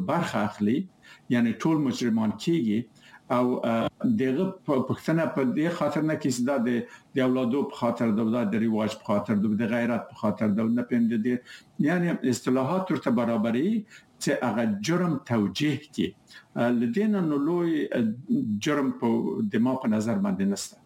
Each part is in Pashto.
برخه اخلي یعنی ټول مجرمان کیږي او دغه پښتنه په دې خاطر نه کې د اولادو په خاطر د ریواج په خاطر د غیرت په خاطر د نه پم دي یعنی اصطلاحات ورته برابرۍ چې هغه جرم توجیه کی لدينا نو لوی جرم په دماغ په نظر باندې نسته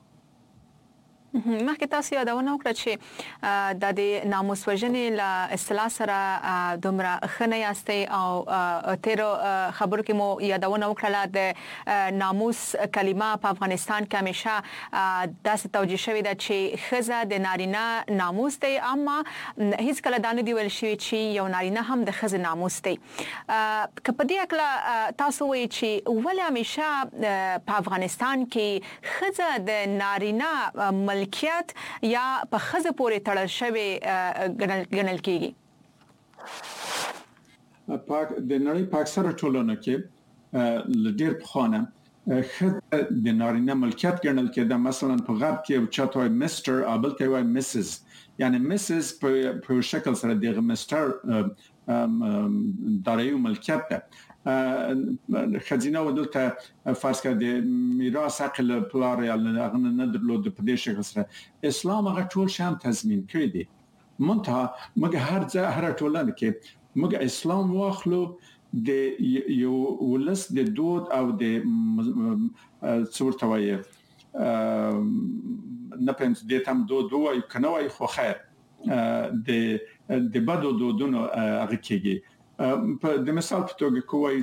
مخکې تاسو یادونه وکړه چې د ناموس وژنې له اصطلاح سره دومره خنه یاستي او تیر خبرو کې مو یادونه وکړه د ناموس کلمه په افغانستان کې همیشه داسې توجیه شوې ده چې خزه د نارینه ناموس دی اما هیڅ کله دا نه دی ویل شوی چې یو نارینه هم د خزه ناموس دی که په دې اړه تاسو وایي چې ولې همیشه په افغانستان کې خزه د نارینه ملکیت یا په خزه پورې تړل شوی ګڼل کیږي د نړۍ په اکثره ټولنو کې لډیر پخوانه خزه د نارینه ملکیت ګڼل کېده مثلا په غرب کې چاته وایي مستر او بل ته وایي مسز یعنی مسز په شکل سره د مستر دارایو ملکیت ده خزینه ودلته فرض کړه د میراث حق له پلار یا هغه نه درلود په دې شکل سره اسلام هغه ټول شام تضمین کړی دی منتها موږ هر ټولنه کې موږ اسلام واخلو د یو ولس د دود او د څورتوي نه پېنځ د تام دود وای کنه وای خو خیر د بدو دودونو هغه کېږي په د مثال په توګه کوی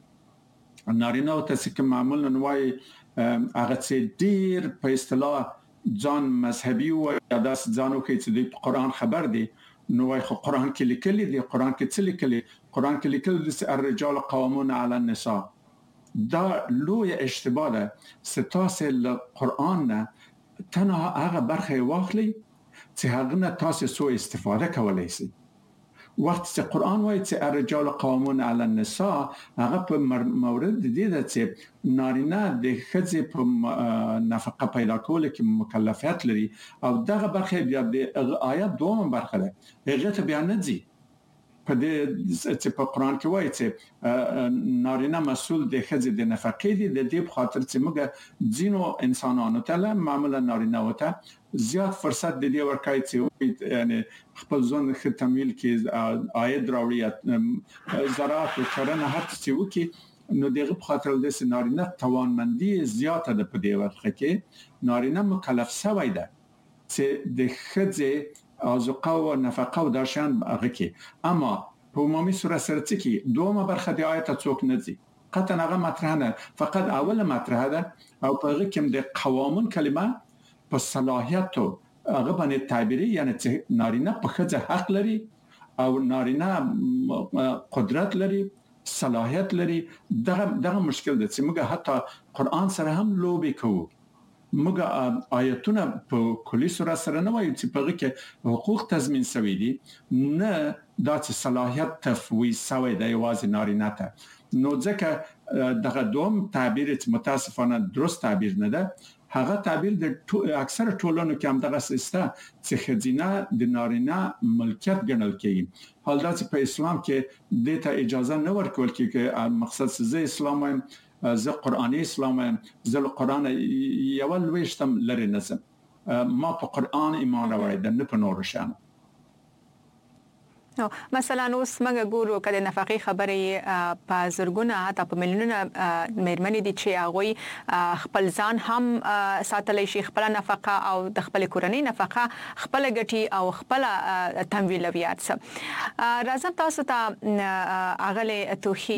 چې نارینه او تاسو کوم معمولا وای هغه چې ډیر په اصطلاح ځان مذهبي او داس ځانو کې چې د قرآن خبر دی نو وای خو قرآن کې لیکلي دی قرآن کې څه لیکلي قرآن کې لیکلي دي الرجال قوامون علی النساء دا لوی اشتباه ده ستاسو له قرآن نه تنها هغه برخه واخلي چې هغه نه تاسو سو استفاده کولای شئ وقت چې قرآن وایي چې الرجال قوامون علی النساء هغه په مورد دي چې نارینه د ښځې په نفقه پیدا کول کې مکلفیت لري او دغه برخه بیا د آیات دومره برخه ده هغه ته بیا نه ځي په دې چې په قرآن کې وایي چې نارینه مسؤل د ښځې د نفقې دي د دې په خاطر چې موږ ځینو انسانانو ته معمولا نارینه وته زیات فرصت د دې ورکړي چې یعنی خپل ځون خ تمویل کې عاید راوړي زراعت او کرنه هر څه وکي نو دغه په خاطر د نارینه توانمندي زیاته ده په دې وخت کې نارینه مکلف شوی ده چې د ښځې ازقه او نفقه او داشان هغه کې اما په عمومي صورت سره چې دومره برخه د آیت څوک نه دي قطعا هغه مطرح نه فقط اوله مطرح ده او په هغه کې د قوامون کلمه په صلاحیت هغه باندې تعبیري یعنی چې نارینه په ښځه حق لري او نارینه قدرت لري صلاحیت لري دغه مشکل ده چې موږ حتی قرآن سره هم لوبي کوو موږ آیتونه په کلی صورت سره نه وایو چې په هغه کې حقوق تضمین شوي دي نه دا چې صلاحیت تفویض شوی دی یوازې نارینه ته نو ځکه دغه دوم تعبیر چې متاسفانه درست تعبیر نه ده هغه تعبیر د اکثر ټولنو کې هم دغه سیسته چې خزینه د نارینه ملکیت ګڼل کېږي حال دا چې په اسلام کې د ته اجازه نه ورکول کېږي مقصد څه اسلام وایم زه قرآني اسلام زه قرآن یو لويشتم لري نظم ما په قرآن ایمان راوړی د نه په نور شان نو مثلا اوس موږ ګورو کله نفقې خبرې په زرګونه حتی په میلیونونه مېرمنې دي چې هغه خپل ځان هم ساتلی شي خپل نفقه او د خپل کورنۍ نفقه خپل ګټي او خپل تمویلویات راځم تاسو ته اغله توخي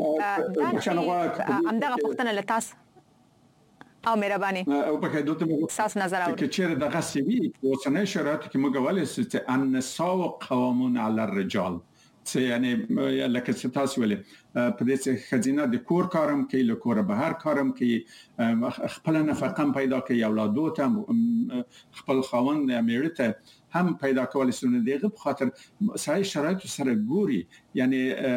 همدغه پوښتنه لتاس او مهرباني او په کې دوته تاسو نظر اورئ چې چیرې دغه سوي اوسنۍ شرایط کې موږ ولې چې النساء قوامون علی الرجال چې یعنی لکه چې تاسو ولې په دې چې خزینه د کور کارم کوي له کور بهر کارم کوي خپل نفقه پیدا کوي اولادو ته خپل خاوند میړه هم پیدا کول سونه دیغه په خاطر صحیح شرایط سره ګوري یعنی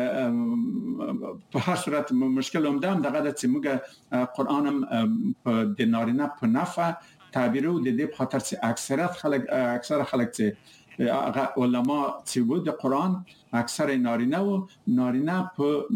په هر صورت مشکل هم دغه چې موږ قرآنم په د نارینه په نفع تعبیر او د دې په خاطر چې اکثر خلک چې علما چې د قرآن اکثر نارینه په